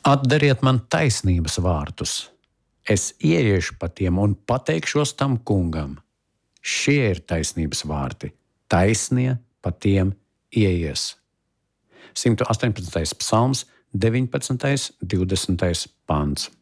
Atdariet man taisnības vārtus. Es ieiešu pa tiem un pateikšos tam kungam. Šie ir taisnības vārti. Taisnie pa tiem ieies. 118. psalms, 19. 20. pants.